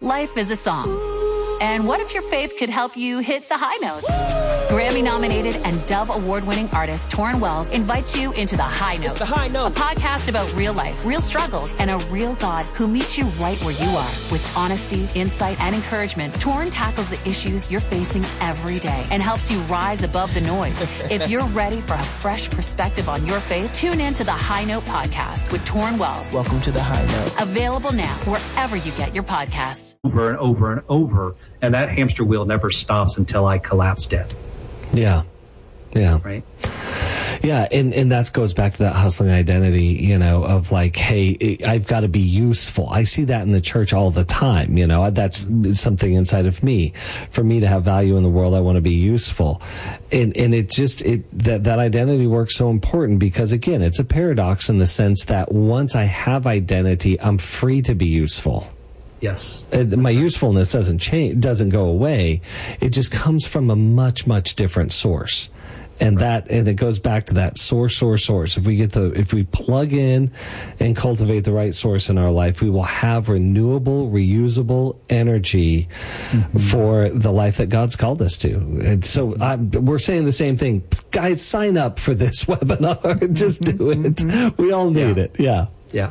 Life is a song. And what if your faith could help you hit the high notes? Grammy-nominated and Dove Award-winning artist Torrin Wells invites you into The High Note. It's The High Note. A podcast about real life, real struggles, and a real God who meets you right where you are. With honesty, insight, and encouragement, Torrin tackles the issues you're facing every day and helps you rise above the noise. If you're ready for a fresh perspective on your faith, tune in to The High Note podcast with Torrin Wells. Welcome to The High Note. Available now wherever you get your podcasts. Over and over and over, and that hamster wheel never stops until I collapse dead. Yeah. Right? Yeah, and that goes back to that hustling identity, you know, of like, hey, I've got to be useful. I see that in the church all the time, you know, that's something inside of me. For me to have value in the world, I want to be useful. And that identity work's so important because, again, it's a paradox in the sense that once I have identity, I'm free to be useful. Yes. My usefulness doesn't change, doesn't go away. It just comes from a much, much different source. And it goes back to that source. If we plug in and cultivate the right source in our life, we will have renewable, reusable energy for the life that God's called us to. And so we're saying the same thing. Guys, sign up for this webinar. Just do it. We all need it. Yeah.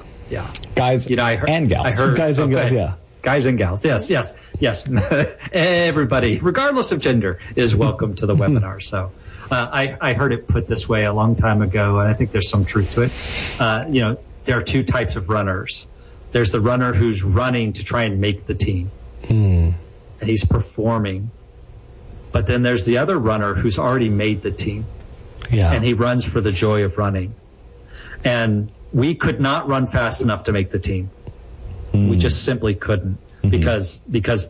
Guys and gals. Guys and gals, yeah. Guys and gals, yes. Everybody, regardless of gender, is welcome to the webinar. So I heard it put this way a long time ago, and I think there's some truth to it. There are two types of runners. There's the runner who's running to try and make the team, and he's performing. But then there's the other runner who's already made the team, and he runs for the joy of running. And we could not run fast enough to make the team. We just simply couldn't because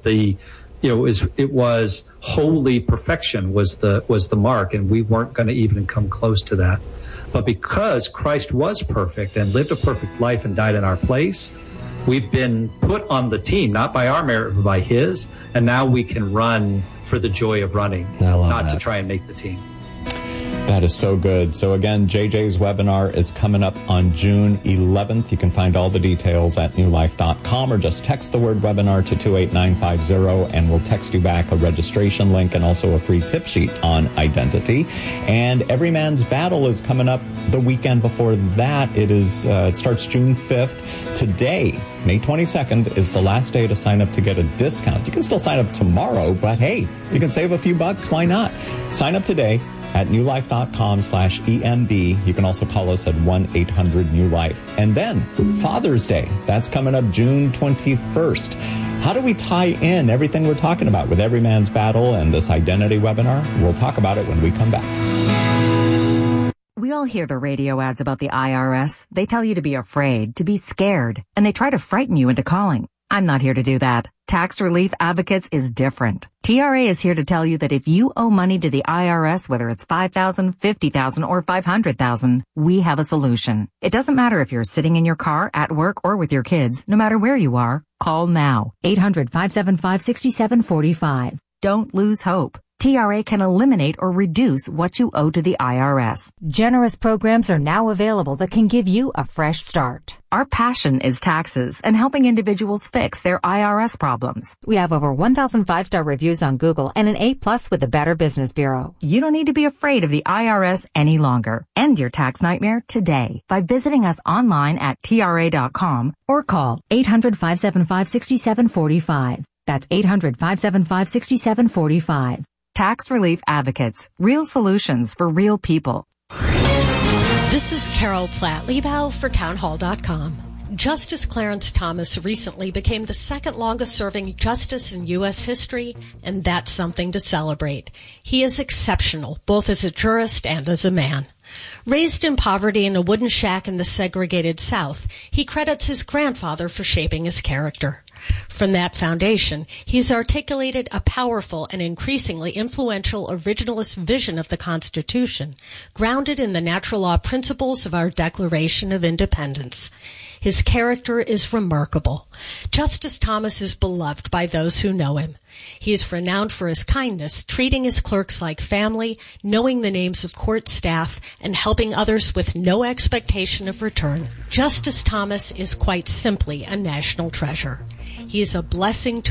it was holy perfection was the mark, and we weren't going to even come close to that. But because Christ was perfect and lived a perfect life and died in our place, we've been put on the team, not by our merit, but by His, and now we can run for the joy of running, not to try and make the team. That is so good. So again, JJ's webinar is coming up on June 11th. You can find all the details at newlife.com or just text the word webinar to 28950 and we'll text you back a registration link and also a free tip sheet on identity. And Every Man's Battle is coming up the weekend before that. It starts June 5th. Today, May 22nd, is the last day to sign up to get a discount. You can still sign up tomorrow, but hey, you can save a few bucks. Why not? Sign up today at newlife.com/EMB. You can also call us at 1-800-NEW-LIFE. And then Father's Day, that's coming up June 21st. How do we tie in everything we're talking about with Every Man's Battle and this identity webinar? We'll talk about it when we come back. We all hear the radio ads about the IRS. They tell you to be afraid, to be scared, and they try to frighten you into calling. I'm not here to do that. Tax Relief Advocates is different. TRA is here to tell you that if you owe money to the IRS, whether it's $5,000, $50,000, or $500,000, we have a solution. It doesn't matter if you're sitting in your car, at work, or with your kids. No matter where you are, call now. 800-575-6745. Don't lose hope. TRA can eliminate or reduce what you owe to the IRS. Generous programs are now available that can give you a fresh start. Our passion is taxes and helping individuals fix their IRS problems. We have over 1,000 5-star reviews on Google and an A+ with the Better Business Bureau. You don't need to be afraid of the IRS any longer. End your tax nightmare today by visiting us online at TRA.com or call 800-575-6745. That's 800-575-6745. Tax Relief Advocates. Real solutions for real people. This is Carol Platt-Liebau for townhall.com. Justice Clarence Thomas recently became the second longest serving justice in U.S. history, and that's something to celebrate. He is exceptional, both as a jurist and as a man. Raised in poverty in a wooden shack in the segregated South, he credits his grandfather for shaping his character. From that foundation, he's articulated a powerful and increasingly influential originalist vision of the Constitution, grounded in the natural law principles of our Declaration of Independence. His character is remarkable. Justice Thomas is beloved by those who know him. He is renowned for his kindness, treating his clerks like family, knowing the names of court staff, and helping others with no expectation of return. Justice Thomas is quite simply a national treasure. He is a blessing to